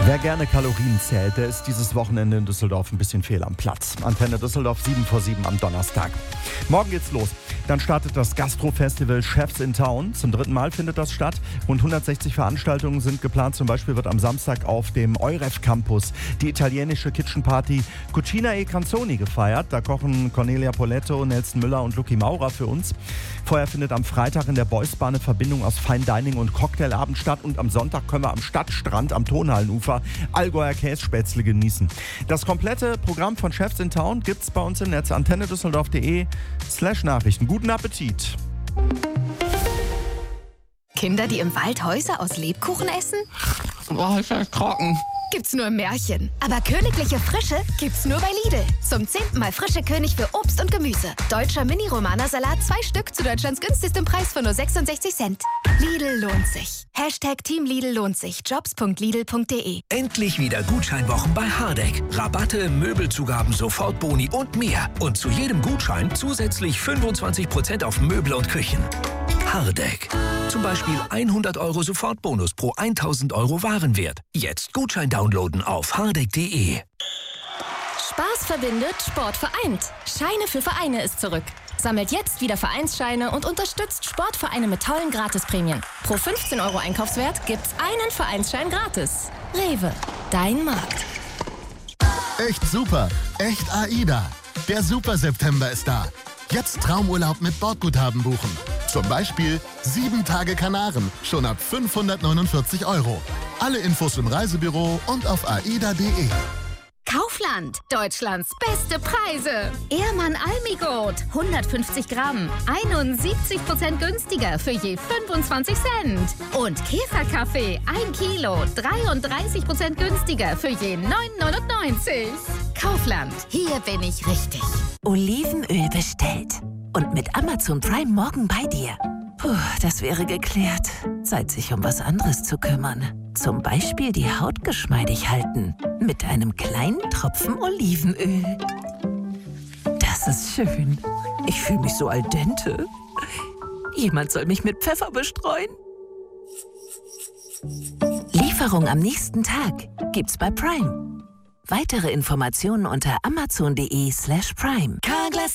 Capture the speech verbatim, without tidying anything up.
Wer gerne Kalorien zählt, der ist dieses Wochenende in Düsseldorf ein bisschen fehl am Platz. Antenne Düsseldorf sieben vor sieben am Donnerstag. Morgen geht's los. Dann startet das Gastro-Festival Chefs in Town. Zum dritten Mal findet das statt. Rund hundertsechzig Veranstaltungen sind geplant. Zum Beispiel wird am Samstag auf dem Euref Campus die italienische Kitchen-Party Cucina e Canzoni gefeiert. Da kochen Cornelia Poletto, Nelson Müller und Lucky Maurer für uns. Vorher findet am Freitag in der Boysbar eine Verbindung aus Fine Dining und Cocktailabend statt. Und am Sonntag können wir am Stadtstrand am Tonhallenufer Allgäuer Kässpätzle genießen. Das komplette Programm von Chefs in Town gibt's bei uns im Netz antenne düsseldorf punkt de slash Nachrichten. Guten Appetit! Kinder, die im Wald Häuser aus Lebkuchen essen? Boah, ist das trocken. Gibt's nur im Märchen. Aber königliche Frische gibt's nur bei Lidl. Zum zehnten Mal frische König für Obst und Gemüse. Deutscher Mini-Romana-Salat, zwei Stück zu Deutschlands günstigstem Preis von nur sechsundsechzig Cent. Lidl lohnt sich. Hashtag Team Lidl lohnt sich. jobs punkt lidl punkt de. Endlich wieder Gutscheinwochen bei Hardegg. Rabatte, Möbelzugaben, Sofortboni und mehr. Und zu jedem Gutschein zusätzlich fünfundzwanzig Prozent auf Möbel und Küchen. Hardegg. Zum Beispiel hundert Euro Sofortbonus pro tausend Euro Warenwert. Jetzt Gutschein downloaden auf hardegg punkt de. Spaß verbindet, Sport vereint. Scheine für Vereine ist zurück. Sammelt jetzt wieder Vereinsscheine und unterstützt Sportvereine mit tollen Gratisprämien. Pro fünfzehn Euro Einkaufswert gibt's einen Vereinsschein gratis. Rewe, dein Markt. Echt super, echt AIDA. Der Super September ist da. Jetzt Traumurlaub mit Bordguthaben buchen. Zum Beispiel sieben Tage Kanaren, schon ab fünfhundertneunundvierzig Euro. Alle Infos im Reisebüro und auf aida punkt de. Kaufland, Deutschlands beste Preise. Ehrmann Almigold, hundertfünfzig Gramm, einundsiebzig Prozent günstiger für je fünfundzwanzig Cent. Und Käferkaffee, ein Kilo, dreiunddreißig Prozent günstiger für je neun neunundneunzig. Kaufland, hier bin ich richtig. Olivenöl bestellt. Und mit Amazon Prime morgen bei dir. Puh, das wäre geklärt. Zeit, sich um was anderes zu kümmern. Zum Beispiel die Haut geschmeidig halten. Mit einem kleinen Tropfen Olivenöl. Das ist schön. Ich fühle mich so al dente. Jemand soll mich mit Pfeffer bestreuen. Lieferung am nächsten Tag gibt's bei Prime. Weitere Informationen unter amazon punkt de slash prime.